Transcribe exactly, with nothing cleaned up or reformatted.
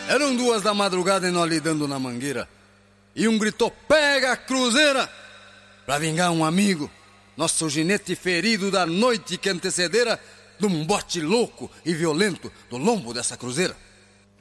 Eram duas da madrugada e nós lidando na mangueira. E um gritou, pega a cruzeira! Pra vingar um amigo, nosso ginete ferido da noite que antecedera de um bote louco e violento do lombo dessa cruzeira.